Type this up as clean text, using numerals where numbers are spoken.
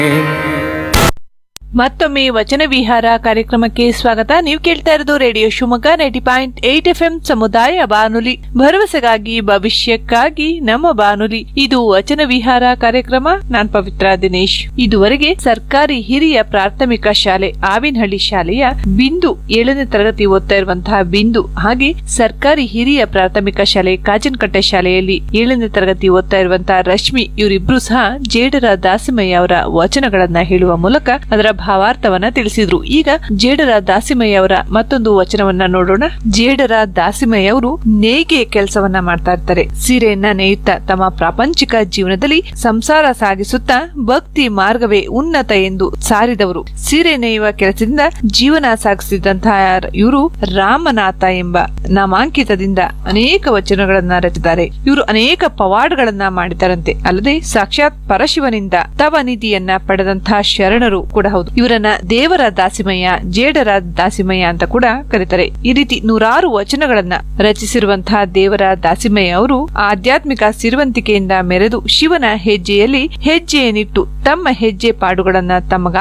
ಮತ್ತೊಮ್ಮೆ ವಚನ ವಿಹಾರ ಕಾರ್ಯಕ್ರಮಕ್ಕೆ ಸ್ವಾಗತ. ನೀವು ಕೇಳ್ತಾ ಇರೋದು ರೇಡಿಯೋ ಶಿವಮೊಗ್ಗ 90.8 FM ಸಮುದಾಯ ಬಾನುಲಿ, ಭರವಸೆಗಾಗಿ ಭವಿಷ್ಯಕ್ಕಾಗಿ ನಮ್ಮ ಬಾನುಲಿ. ಇದು ವಚನ ವಿಹಾರ ಕಾರ್ಯಕ್ರಮ. ನಾನ್ ಪವಿತ್ರ ದಿನೇಶ್. ಇದುವರೆಗೆ ಸರ್ಕಾರಿ ಹಿರಿಯ ಪ್ರಾಥಮಿಕ ಶಾಲೆ ಆವಿನಹಳ್ಳಿ ಶಾಲೆಯ ಬಿಂದು 7ನೇ ತರಗತಿ ಓದ್ತಾ ಇರುವಂತಹ ಬಿಂದು, ಹಾಗೆ ಸರ್ಕಾರಿ ಹಿರಿಯ ಪ್ರಾಥಮಿಕ ಶಾಲೆ ಕಾಜನಕಟ್ಟೆ ಶಾಲೆಯಲ್ಲಿ 7ನೇ ತರಗತಿ ಓದ್ತಾ ಇರುವಂತಹ ರಶ್ಮಿ, ಇವರಿಬ್ರು ಸಹ ಜೇಡರ ದಾಸಿಮಯ್ಯ ಅವರ ವಚನಗಳನ್ನ ಹೇಳುವ ಮೂಲಕ ಅದರ ಭಾವಾರ್ಥವನ್ನ ತಿಳಿಸಿದ್ರು. ಈಗ ಜೇಡರ ದಾಸಿಮಯ್ಯ ಅವರ ಮತ್ತೊಂದು ವಚನವನ್ನ ನೋಡೋಣ. ಜೇಡರ ದಾಸಿಮಯ್ಯ ಅವರು ನೇಯ್ಗೆ ಕೆಲಸವನ್ನ ಮಾಡ್ತಾ ಇರ್ತಾರೆ. ಸೀರೆಯನ್ನ ನೇಯುತ್ತಾ ತಮ್ಮ ಪ್ರಾಪಂಚಿಕ ಜೀವನದಲ್ಲಿ ಸಂಸಾರ ಸಾಗಿಸುತ್ತಾ ಭಕ್ತಿ ಮಾರ್ಗವೇ ಉನ್ನತ ಎಂದು ಸಾರಿದವರು. ಸೀರೆ ನೇಯುವ ಕೆಲಸದಿಂದ ಜೀವನ ಸಾಗಿಸಿದಂತಹ ಇವರು ರಾಮನಾಥ ಎಂಬ ನಾಮಾಂಕಿತದಿಂದ ಅನೇಕ ವಚನಗಳನ್ನ ರಚಿಸಿದ್ದಾರೆ. ಇವರು ಅನೇಕ ಪವಾಡಗಳನ್ನ ಮಾಡಿದ್ದಾರಂತೆ. ಅಲ್ಲದೆ ಸಾಕ್ಷಾತ್ ಪರಶಿವನಿಂದ ತವ ನಿಧಿಯನ್ನ ಪಡೆದಂತಹ ಶರಣರು ಕೂಡ ಹೌದು. ಇವರನ್ನ ದೇವರ ದಾಸಿಮಯ್ಯ, ಜೇಡರ ದಾಸಿಮಯ್ಯ ಅಂತ ಕೂಡ ಕರೀತಾರೆ. ಈ ರೀತಿ ನೂರಾರು ವಚನಗಳನ್ನ ರಚಿಸಿರುವಂತಹ ದೇವರ ದಾಸಿಮಯ್ಯ ಅವರು ಆಧ್ಯಾತ್ಮಿಕ ಸಿರಿವಂತಿಕೆಯಿಂದ ಮೆರೆದು ಶಿವನ ಹೆಜ್ಜೆಯಲ್ಲಿ ಹೆಜ್ಜೆಯನ್ನಿಟ್ಟು ತಮ್ಮ ಹೆಜ್ಜೆ ಪಾಡುಗಳನ್ನ ತಮ್ಮ